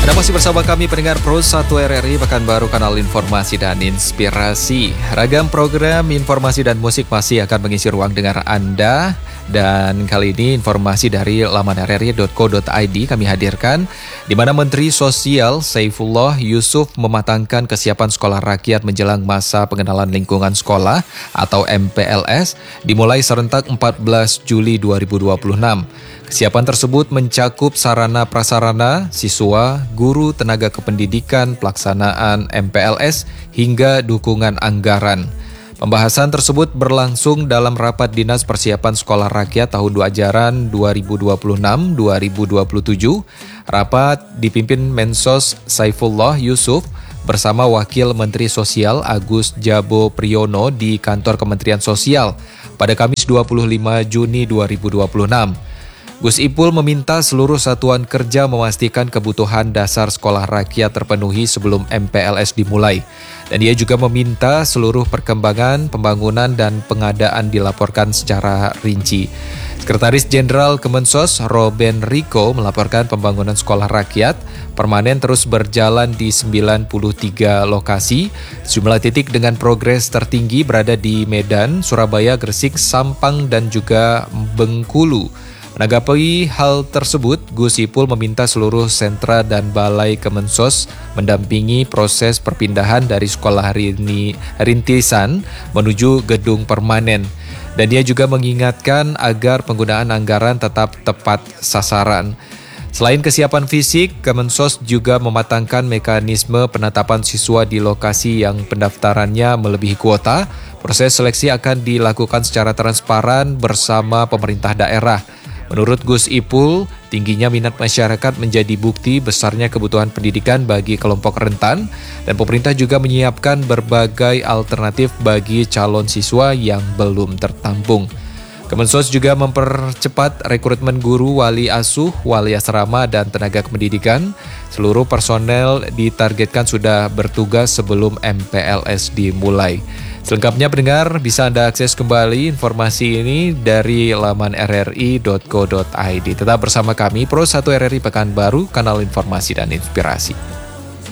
Anda masih bersama kami pendengar Pro 1 RRI Pekanbaru, kanal informasi dan inspirasi. Ragam program informasi dan musik masih akan mengisi ruang dengar Anda. Dan kali ini informasi dari laman rri.co.id kami hadirkan, di mana Menteri Sosial Saifullah Yusuf mematangkan kesiapan sekolah rakyat menjelang masa pengenalan lingkungan sekolah atau MPLS dimulai serentak 14 Juli 2026. Kesiapan tersebut mencakup sarana prasarana, siswa, guru, tenaga kependidikan, pelaksanaan MPLS, hingga dukungan anggaran. Pembahasan tersebut berlangsung dalam rapat Dinas Persiapan Sekolah Rakyat tahun ajaran 2026-2027. Rapat dipimpin Mensos Saifullah Yusuf bersama Wakil Menteri Sosial Agus Jabo Priyono di kantor Kementerian Sosial pada Kamis 25 Juni 2026. Gus Ipul meminta seluruh satuan kerja memastikan kebutuhan dasar sekolah rakyat terpenuhi sebelum MPLS dimulai. Dan dia juga meminta seluruh perkembangan, pembangunan, dan pengadaan dilaporkan secara rinci. Sekretaris Jenderal Kemensos Robben Riko melaporkan pembangunan sekolah rakyat permanen terus berjalan di 93 lokasi. Sejumlah titik dengan progres tertinggi berada di Medan, Surabaya, Gresik, Sampang, dan juga Bengkulu. Menanggapi hal tersebut, Gus Ipul meminta seluruh sentra dan balai Kemensos mendampingi proses perpindahan dari sekolah rintisan menuju gedung permanen. Dan dia juga mengingatkan agar penggunaan anggaran tetap tepat sasaran. Selain kesiapan fisik, Kemensos juga mematangkan mekanisme penetapan siswa di lokasi yang pendaftarannya melebihi kuota. Proses seleksi akan dilakukan secara transparan bersama pemerintah daerah. Menurut Gus Ipul, tingginya minat masyarakat menjadi bukti besarnya kebutuhan pendidikan bagi kelompok rentan, dan pemerintah juga menyiapkan berbagai alternatif bagi calon siswa yang belum tertampung. Kemensos juga mempercepat rekrutmen guru, wali asuh, wali asrama, dan tenaga kependidikan. Seluruh personel ditargetkan sudah bertugas sebelum MPLS dimulai. Selengkapnya pendengar, bisa Anda akses kembali informasi ini dari laman rri.co.id. Tetap bersama kami, Pro 1 RRI Pekanbaru, kanal informasi dan inspirasi.